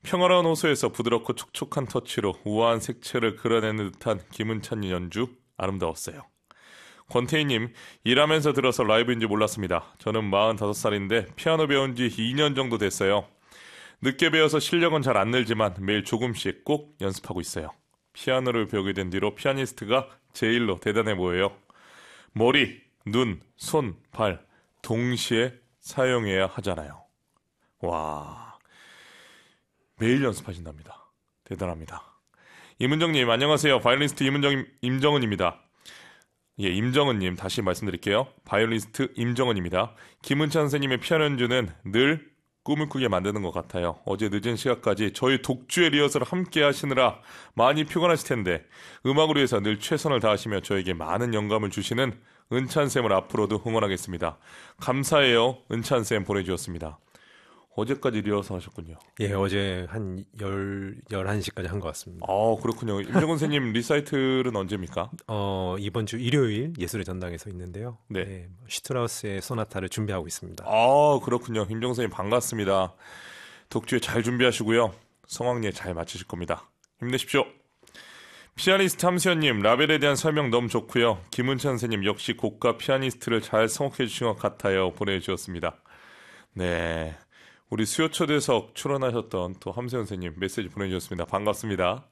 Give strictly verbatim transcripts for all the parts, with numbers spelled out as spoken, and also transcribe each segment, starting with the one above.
평화로운 호소에서 부드럽고 촉촉한 터치로 우아한 색채를 그려내는 듯한 김은찬 연주 아름다웠어요. 권태희님, 일하면서 들어서 라이브인지 몰랐습니다. 저는 마흔다섯 살인데 피아노 배운 지 이 년 정도 됐어요. 늦게 배워서 실력은 잘 안 늘지만 매일 조금씩 꼭 연습하고 있어요. 피아노를 배우게 된 뒤로 피아니스트가 제일로 대단해 보여요. 머리, 눈, 손, 발 동시에 사용해야 하잖아요. 와, 매일 연습하신답니다. 대단합니다. 임은정님, 안녕하세요. 바이올리니스트 임은정, 임정은입니다. 예, 임정은님 다시 말씀드릴게요. 바이올리니스트 임정은입니다. 김은찬 선생님의 피아노 연주는 늘 꿈을 꾸게 만드는 것 같아요. 어제 늦은 시간까지 저희 독주의 리허설을 함께 하시느라 많이 피곤하실 텐데 음악을 위해서 늘 최선을 다하시며 저에게 많은 영감을 주시는 은찬쌤을 앞으로도 응원하겠습니다. 감사해요. 은찬쌤 보내주셨습니다. 어제까지 리허설 하셨군요. 예, 어제 한 열, 열한 시까지 한 것 같습니다. 아, 그렇군요. 임정은 선생님 리사이틀은 언제입니까? 어, 이번 주 일요일 예술의 전당에서 있는데요. 네. 네, 슈트라우스의 소나타를 준비하고 있습니다. 아, 그렇군요. 임정은 선생님 반갑습니다. 독주에 잘 준비하시고요. 성황리에 잘 마치실 겁니다. 힘내십시오. 피아니스트 함수연님, 라벨에 대한 설명 너무 좋고요. 김은찬 선생님 역시 고가 피아니스트를 잘 성혹해 주신 것 같아요. 보내주셨습니다. 네, 우리 수요초대석 출연하셨던 또 함수연 선생님 메시지 보내주셨습니다. 반갑습니다.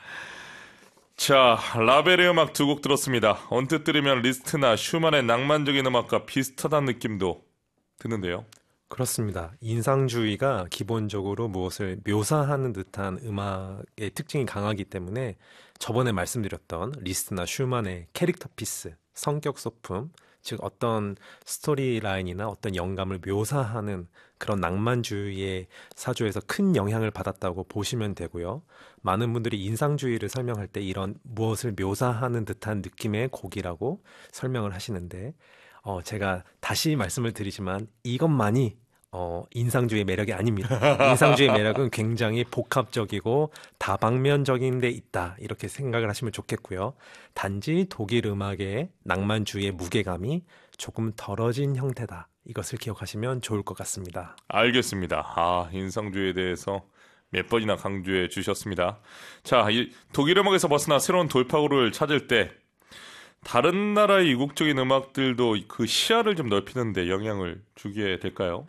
자, 라벨의 음악 두 곡 들었습니다. 언뜻 들으면 리스트나 슈만의 낭만적인 음악과 비슷하다는 느낌도 드는데요. 그렇습니다. 인상주의가 기본적으로 무엇을 묘사하는 듯한 음악의 특징이 강하기 때문에 저번에 말씀드렸던 리스트나 슈만의 캐릭터 피스, 성격 소품, 즉 어떤 스토리 라인이나 어떤 영감을 묘사하는 그런 낭만주의의 사조에서 큰 영향을 받았다고 보시면 되고요. 많은 분들이 인상주의를 설명할 때 이런 무엇을 묘사하는 듯한 느낌의 곡이라고 설명을 하시는데 어, 제가 다시 말씀을 드리지만 이것만이 어, 인상주의 매력이 아닙니다. 인상주의 매력은 굉장히 복합적이고 다방면적인 데 있다. 이렇게 생각을 하시면 좋겠고요. 단지 독일 음악의 낭만주의의 무게감이 조금 덜어진 형태다. 이것을 기억하시면 좋을 것 같습니다. 알겠습니다. 아, 인상주의에 대해서 몇 번이나 강조해 주셨습니다. 자, 이 독일 음악에서 벗어나 새로운 돌파구를 찾을 때 다른 나라의 이국적인 음악들도 그 시야를 좀 넓히는데 영향을 주게 될까요?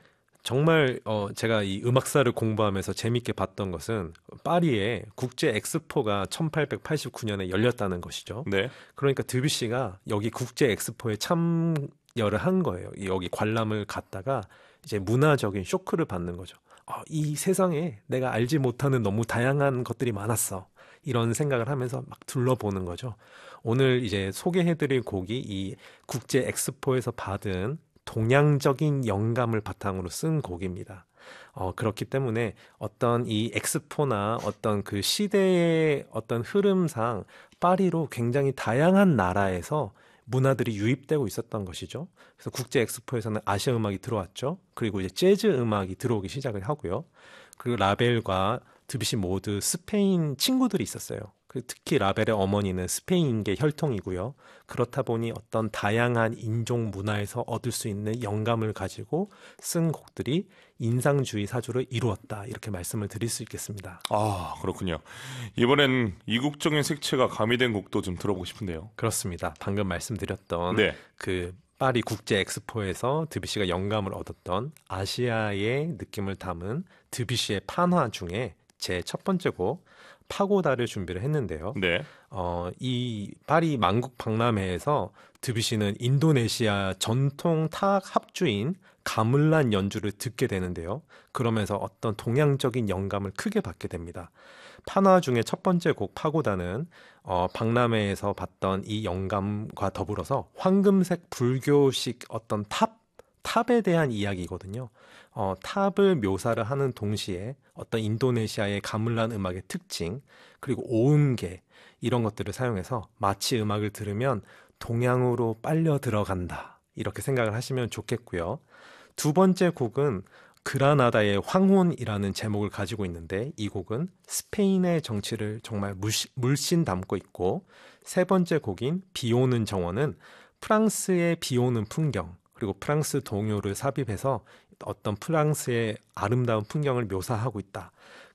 정말 어, 제가 이 음악사를 공부하면서 재밌게 봤던 것은 파리에 국제 엑스포가 천팔백팔십구 년에 열렸다는 것이죠. 네. 그러니까 드뷔시가 여기 국제 엑스포에 참여를 한 거예요. 여기 관람을 갔다가 이제 문화적인 쇼크를 받는 거죠. 어, 이 세상에 내가 알지 못하는 너무 다양한 것들이 많았어. 이런 생각을 하면서 막 둘러보는 거죠. 오늘 이제 소개해드릴 곡이 이 국제 엑스포에서 받은 동양적인 영감을 바탕으로 쓴 곡입니다. 어, 그렇기 때문에 어떤 이 엑스포나 어떤 그 시대의 어떤 흐름상 파리로 굉장히 다양한 나라에서 문화들이 유입되고 있었던 것이죠. 그래서 국제 엑스포에서는 아시아 음악이 들어왔죠. 그리고 이제 재즈 음악이 들어오기 시작을 하고요. 그리고 라벨과 드뷔시 모두 스페인 친구들이 있었어요. 특히 라벨의 어머니는 스페인계 혈통이고요. 그렇다 보니 어떤 다양한 인종 문화에서 얻을 수 있는 영감을 가지고 쓴 곡들이 인상주의 사조를 이루었다. 이렇게 말씀을 드릴 수 있겠습니다. 아, 그렇군요. 이번엔 이국적인 색채가 가미된 곡도 좀 들어보고 싶은데요. 그렇습니다. 방금 말씀드렸던 네. 그 파리 국제 엑스포에서 드뷔시가 영감을 얻었던 아시아의 느낌을 담은 드뷔시의 판화 중에 제 첫 번째 곡 파고다를 준비를 했는데요. 네. 어, 이 파리 만국 박람회에서 드뷔시는 인도네시아 전통 타악 합주인 가물란 연주를 듣게 되는데요. 그러면서 어떤 동양적인 영감을 크게 받게 됩니다. 판화 중에 첫 번째 곡 파고다는 어, 박람회에서 봤던 이 영감과 더불어서 황금색 불교식 어떤 탑, 탑에 대한 이야기거든요. 어, 탑을 묘사를 하는 동시에 어떤 인도네시아의 가물란 음악의 특징 그리고 오음계 이런 것들을 사용해서 마치 음악을 들으면 동양으로 빨려 들어간다 이렇게 생각을 하시면 좋겠고요. 두 번째 곡은 그라나다의 황혼이라는 제목을 가지고 있는데 이 곡은 스페인의 정치를 정말 물씬, 물씬 담고 있고 세 번째 곡인 비오는 정원은 프랑스의 비오는 풍경 그리고 프랑스 동요를 삽입해서 어떤 프랑스의 아름다운 풍경을 묘사하고 있다.